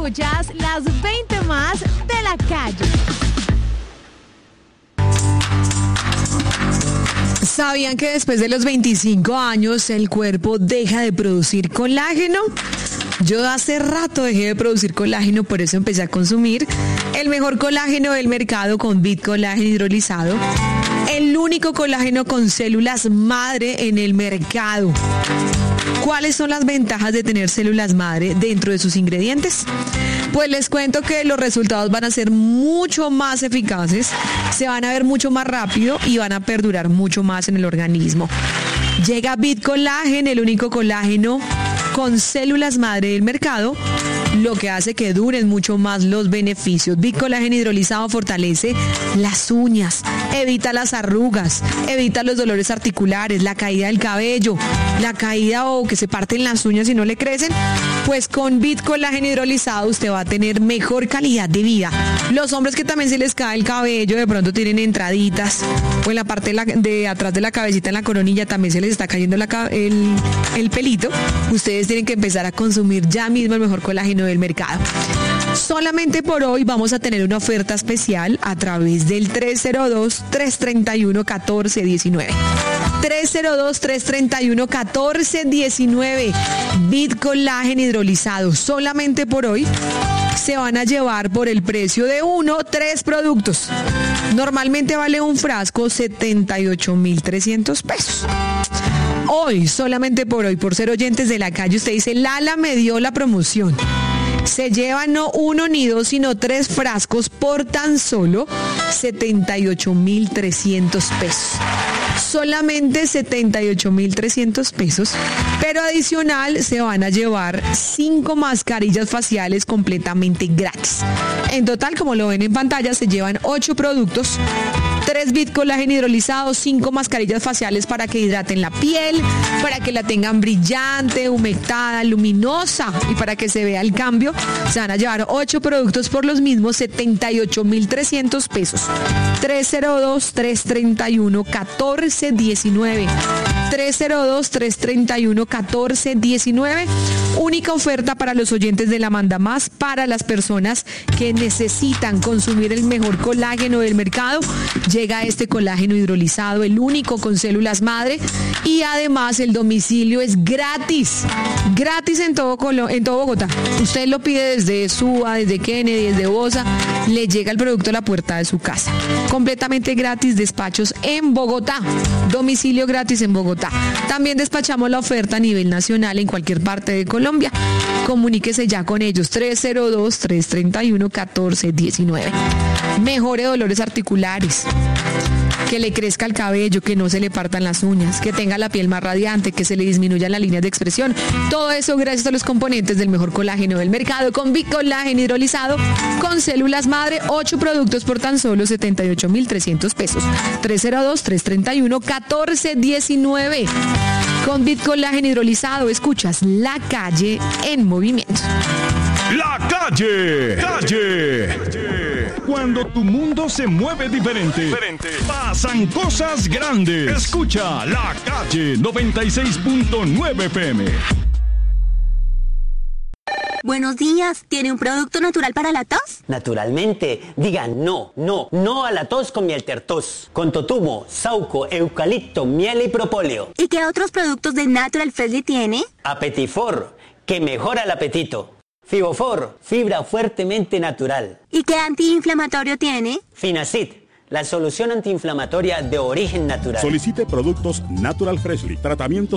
Escuchas las 20 más de la calle. ¿Sabían que después de los 25 años el cuerpo deja de producir colágeno? Yo hace rato dejé de producir colágeno, por eso empecé a consumir el mejor colágeno del mercado con Bit Colágeno hidrolizado. El único colágeno con células madre en el mercado. ¿Cuáles son las ventajas de tener células madre dentro de sus ingredientes? Pues les cuento que los resultados van a ser mucho más eficaces, se van a ver mucho más rápido y van a perdurar mucho más en el organismo. Llega Bit Colágeno, el único colágeno con células madre del mercado, lo que hace que duren mucho más los beneficios. Bit Colágeno hidrolizado fortalece las uñas, evita las arrugas, evita los dolores articulares, la caída del cabello, la caída o que se parten las uñas y no le crecen. Pues con Bit Colágeno hidrolizado usted va a tener mejor calidad de vida. Los hombres que también se les cae el cabello, de pronto tienen entraditas, o en la parte de atrás de la cabecita, en la coronilla, también se les está cayendo el pelito. Ustedes tienen que empezar a consumir ya mismo el mejor colágeno del mercado. Solamente por hoy vamos a tener una oferta especial a través del 302-331-1419. 302-331-1419. Bit Colágeno hidrolizado. Solamente por hoy se van a llevar por el precio de 3 productos. Normalmente vale un frasco 78,300 pesos. Hoy, solamente por hoy, por ser oyentes de la calle, usted dice, Lala me dio la promoción. Se llevan no 1 ni 2, sino 3 frascos por tan solo 78,300 pesos. Solamente 78,300 pesos, pero adicional se van a llevar 5 mascarillas faciales completamente gratis. En total, como lo ven en pantalla, se llevan 8 productos, 3 Bit Colágeno hidrolizados, 5 mascarillas faciales para que hidraten la piel, para que la tengan brillante, humectada, luminosa y para que se vea el cambio. Se van a llevar 8 productos por los mismos 78,300 pesos. 302-331-1419. 302-331-1419. Única oferta para los oyentes de La Manda Más, para las personas que necesitan consumir el mejor colágeno del mercado. Llega este colágeno hidrolizado, el único con células madre, y además el domicilio es gratis. Gratis en todo Bogotá. Usted lo pide desde Suba, desde Kennedy, desde Bosa, le llega el producto a la puerta de su casa. Completamente gratis, despachos en Bogotá. Domicilio gratis en Bogotá. También despachamos la oferta a nivel nacional en cualquier parte de Colombia. Comuníquese ya con ellos. 302-331-1419. Mejore dolores articulares, que le crezca el cabello, que no se le partan las uñas, que tenga la piel más radiante, que se le disminuyan las líneas de expresión. Todo eso gracias a los componentes del mejor colágeno del mercado con Bit Colágeno hidrolizado con células madre. 8 productos por tan solo 78,300 pesos. 302-331-1419. Con Bit Colágeno hidrolizado escuchas La Calle en movimiento. La Calle. Cuando tu mundo se mueve diferente, pasan cosas grandes. Escucha La Calle 96.9 FM. Buenos días, ¿tiene un producto natural para la tos? Naturalmente, diga no a la tos con miel tertos, con totumo, sauco, eucalipto, miel y propóleo. ¿Y qué otros productos de Natural Freshly tiene? Apetifor, que mejora el apetito. Fibofor, fibra fuertemente natural. ¿Y qué antiinflamatorio tiene? Finacid, la solución antiinflamatoria de origen natural. Solicite productos Natural Freshly, tratamientos